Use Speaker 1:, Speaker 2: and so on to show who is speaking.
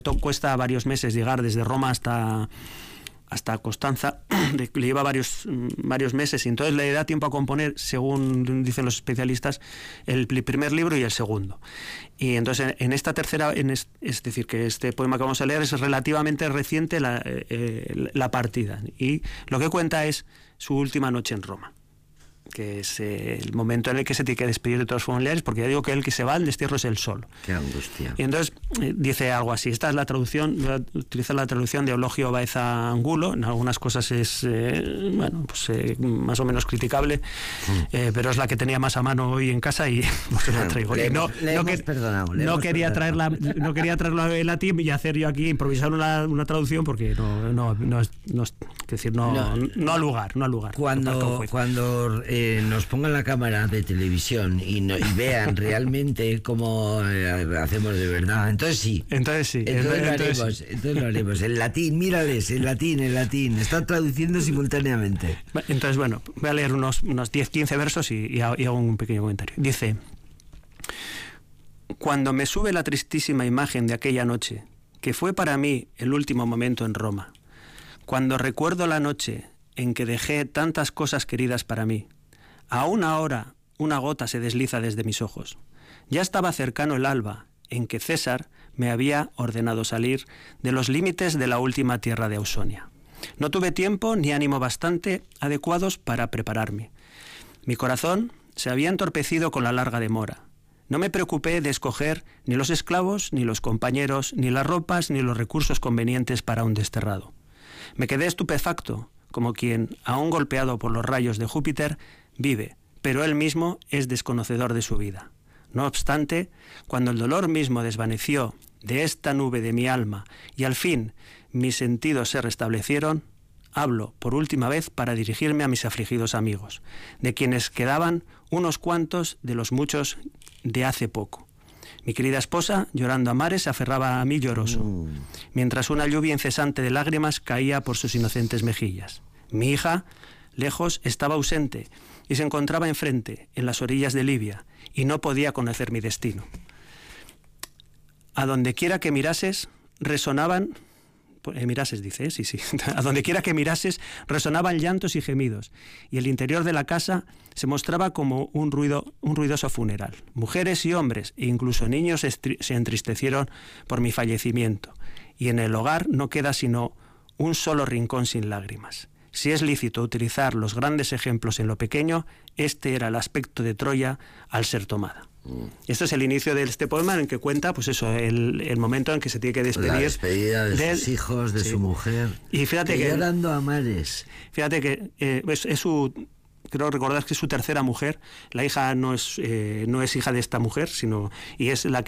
Speaker 1: Cuesta varios meses llegar desde Roma hasta Constanza, le lleva varios meses, y entonces le da tiempo a componer, según dicen los especialistas, el primer libro y el segundo. Y entonces en esta tercera, es decir, que este poema que vamos a leer es relativamente reciente, la partida, y lo que cuenta es su última noche en Roma, que es el momento en el que se tiene que despedir de todos los familiares, porque ya digo que el que se va al destierro es él solo.
Speaker 2: Qué angustia.
Speaker 1: Y entonces dice algo así. Esta es la traducción, utiliza la traducción de Eulogio Baeza Angulo. En algunas cosas es más o menos criticable, pero es la que tenía más a mano hoy en casa y pues la traigo. No quería traerla en latín y hacer yo aquí, improvisar una traducción, porque no al lugar.
Speaker 2: Cuando nos pongan la cámara de televisión y vean realmente cómo hacemos de verdad, entonces sí. Entonces lo haremos. En latín, mírales, en latín. Está traduciendo simultáneamente.
Speaker 1: Entonces, bueno, voy a leer unos 10-15 versos y hago un pequeño comentario. Dice: cuando me sube la tristísima imagen de aquella noche, que fue para mí el último momento en Roma, cuando recuerdo la noche en que dejé tantas cosas queridas para mí, aún ahora una gota se desliza desde mis ojos. Ya estaba cercano el alba en que César me había ordenado salir de los límites de la última tierra de Ausonia. No tuve tiempo ni ánimo bastante adecuados para prepararme. Mi corazón se había entorpecido con la larga demora. No me preocupé de escoger ni los esclavos, ni los compañeros, ni las ropas, ni los recursos convenientes para un desterrado. Me quedé estupefacto, como quien, aún golpeado por los rayos de Júpiter, vive, pero él mismo es desconocedor de su vida. No obstante, cuando el dolor mismo desvaneció de esta nube de mi alma y al fin mis sentidos se restablecieron, hablo por última vez para dirigirme a mis afligidos amigos, de quienes quedaban unos cuantos de los muchos de hace poco. Mi querida esposa, llorando a mares, se aferraba a mí lloroso, mientras una lluvia incesante de lágrimas caía por sus inocentes mejillas. Mi hija, lejos, estaba ausente y se encontraba enfrente, en las orillas de Libia, y no podía conocer mi destino. A donde quiera que mirases, resonaban... A donde quiera que mirases, resonaban llantos y gemidos, y el interior de la casa se mostraba como un ruidoso funeral. Mujeres y hombres, e incluso niños, se entristecieron por mi fallecimiento, y en el hogar no queda sino un solo rincón sin lágrimas. Si es lícito utilizar los grandes ejemplos en lo pequeño, este era el aspecto de Troya al ser tomada. Esto es el inicio de este poema, en que cuenta, pues eso, el momento en que se tiene que despedir.
Speaker 2: La despedida de sus hijos, de su mujer.
Speaker 1: Y fíjate que
Speaker 2: llorando a mares.
Speaker 1: Fíjate que es su... Creo recordar que es su tercera mujer. La hija no es hija de esta mujer, y es la